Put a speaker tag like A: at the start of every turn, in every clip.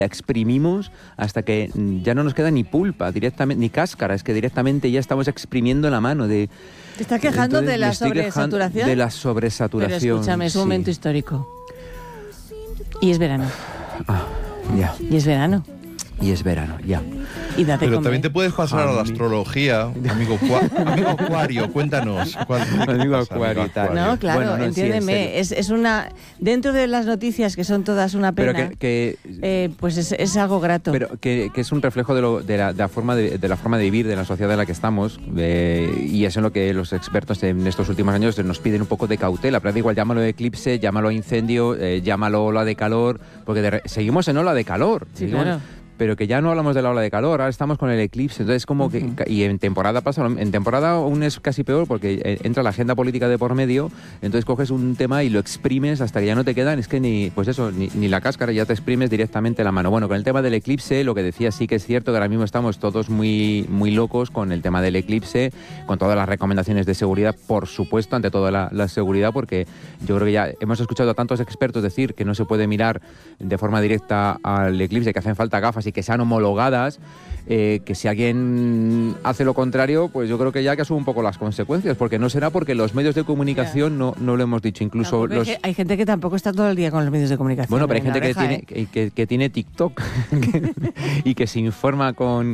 A: exprimimos hasta que ya no nos queda ni pulpa, directamente, ni cáscara, es que directamente ya estamos exprimiendo la mano de...
B: ¿Te estás quejando
A: Entonces,
B: de la sobresaturación?
A: De la sobresaturación.
B: Pero escúchame, es un momento histórico. Y es verano.
A: Ya.
B: Y es verano.
A: Y es verano, ya.
B: Y date
C: Pero
B: comer.
C: también te puedes pasar a la astrología, amigo Acuario, cuéntanos.
A: Amigo Acuario y tal.
B: No, claro,
A: Bueno, no,
B: entiéndeme.
A: sí,
B: es una... Dentro de las noticias, que son todas una pena,
A: pero
B: pues es algo grato.
A: Pero que es un reflejo de la forma de vivir de la sociedad en la que estamos, y eso es lo que los expertos en estos últimos años nos piden un poco de cautela. Pero da igual, llámalo eclipse, llámalo incendio, llámalo ola de calor, porque seguimos en ola de calor.
B: Sí, claro.
A: Pero que ya no hablamos de la ola de calor, ahora estamos con el eclipse, entonces como que... Y en temporada en temporada aún es casi peor porque entra la agenda política de por medio, entonces coges un tema y lo exprimes hasta que ya no te quedan, es que ni la cáscara, ya te exprimes directamente la mano. Bueno, con el tema del eclipse, lo que decía sí que es cierto que ahora mismo estamos todos muy, muy locos con el tema del eclipse, con todas las recomendaciones de seguridad, por supuesto, ante todo la seguridad, porque yo creo que ya hemos escuchado a tantos expertos decir que no se puede mirar de forma directa al eclipse, que hacen falta gafas y que sean homologadas, que si alguien hace lo contrario, pues yo creo que ya que asume un poco las consecuencias, porque no será porque los medios de comunicación no lo hemos dicho, incluso
B: hay gente que tampoco está todo el día con los medios de comunicación.
A: Bueno, pero hay gente que tiene TikTok y que se informa con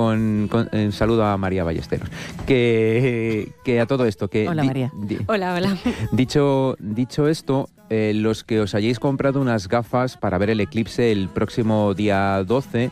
A: saludo a María Ballesteros, que a todo esto que
B: hola María.
D: Hola.
A: Dicho esto, los que os hayáis comprado unas gafas para ver el eclipse el próximo día 12,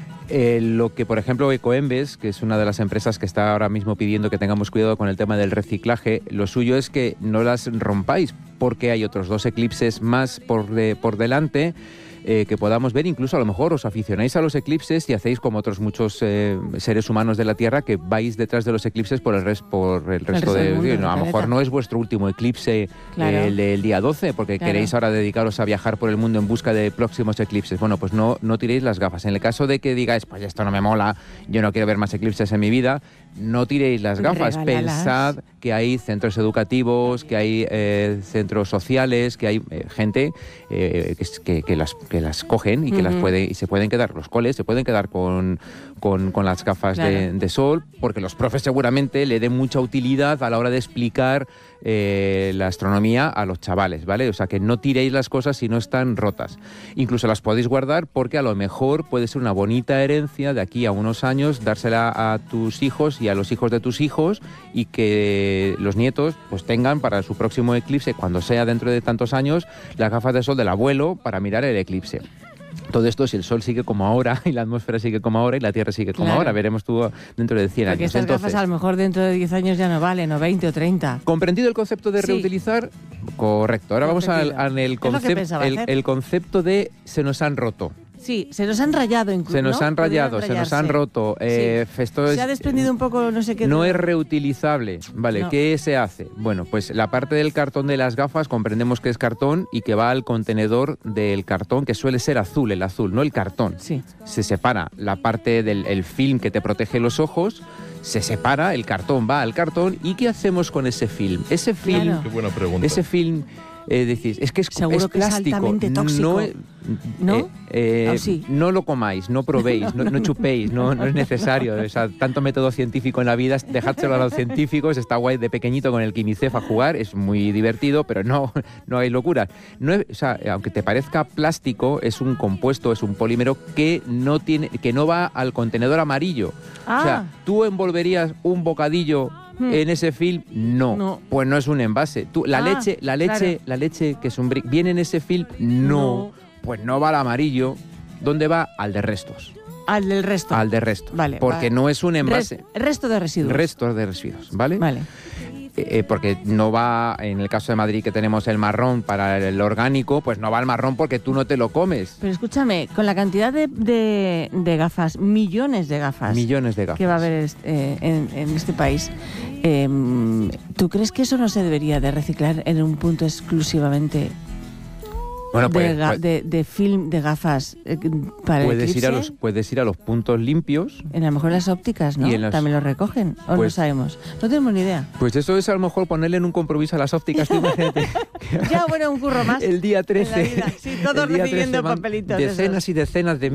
A: lo que, por ejemplo, Ecoembes, que es una de las empresas que está ahora mismo pidiendo que tengamos cuidado con el tema del reciclaje, lo suyo es que no las rompáis, porque hay otros 2 eclipses más por delante, que podamos ver. Incluso a lo mejor os aficionáis a los eclipses y hacéis como otros muchos seres humanos de la Tierra, que vais detrás de los eclipses por el resto del mundo. A lo mejor no es vuestro último eclipse, claro, el día 12, porque queréis ahora dedicaros a viajar por el mundo en busca de próximos eclipses. Bueno, pues no tiréis las gafas. En el caso de que digáis, pues esto no me mola, yo no quiero ver más eclipses en mi vida, no tiréis las gafas.
B: Regálalas.
A: Pensad que hay centros educativos, que hay centros sociales, que hay gente que las cogen y que se pueden quedar, los coles se pueden quedar con las gafas, claro, de sol, porque los profes seguramente le den mucha utilidad a la hora de explicar la astronomía a los chavales, ¿vale? O sea, que no tiréis las cosas si no están rotas. Incluso las podéis guardar porque a lo mejor puede ser una bonita herencia de aquí a unos años, dársela a tus hijos y a los hijos de tus hijos, y que los nietos pues tengan para su próximo eclipse, cuando sea dentro de tantos años, las gafas de sol del abuelo para mirar el eclipse. Todo esto si el sol sigue como ahora y la atmósfera sigue como ahora y la Tierra sigue como ahora. Veremos tú dentro de 100 años.
B: Porque estas gafas a lo mejor dentro de 10 años ya no valen, o 20 o 30.
A: ¿Comprendido el concepto de reutilizar? Correcto. Ahora vamos al concepto de se nos han roto.
B: Sí, se nos han rayado incluso.
A: Se nos han rayado, se nos han roto.
B: Se ha desprendido un poco, no sé qué.
A: No es reutilizable. Vale,
B: no.
A: ¿Qué se hace? Bueno, pues la parte del cartón de las gafas comprendemos que es cartón y que va al contenedor del cartón, que suele ser azul, el azul, no el cartón.
B: Sí.
A: Se separa la parte del film que te protege los ojos, se separa, el cartón va al cartón. ¿Y qué hacemos con ese film? Ese film,
B: claro.
C: Qué buena pregunta.
A: Ese film... decís, es que es
B: seguro que
A: plástico,
B: es altamente tóxico. ¿No? Sí.
A: No lo comáis, no probéis, no chupéis, no es necesario. O sea, tanto método científico en la vida, dejádselo a los científicos. Está guay de pequeñito con el Quimicef a jugar, es muy divertido, pero no hay locuras. O sea, aunque te parezca plástico, es un compuesto, es un polímero que no va al contenedor amarillo. O sea, ¿tú envolverías un bocadillo en ese film? No. Pues no es un envase. La leche que es un brick, ¿viene en ese film? No. Pues no va al amarillo. ¿Dónde va? Al de restos.
B: Al del resto.
A: Al de resto.
B: Vale.
A: Porque no es un envase.
B: Resto de residuos.
A: Restos de residuos, ¿vale?
B: Vale.
A: Porque no va, en el caso de Madrid que tenemos el marrón para el orgánico, pues no va al marrón porque tú no te lo comes.
B: Pero escúchame, con la cantidad de gafas, millones de gafas que va a haber en este país, ¿tú crees que eso no se debería de reciclar en un punto exclusivamente de film, de gafas para el eclipse?
A: Puedes ir a los puntos limpios.
B: A lo mejor las ópticas, ¿no? También lo recogen, o no sabemos. No tenemos ni idea.
A: Pues eso es a lo mejor ponerle en un compromiso a las ópticas.
B: Ya, bueno, un curro más.
A: El día 13.
B: Sí, todos recibiendo papelitos.
A: Decenas y decenas de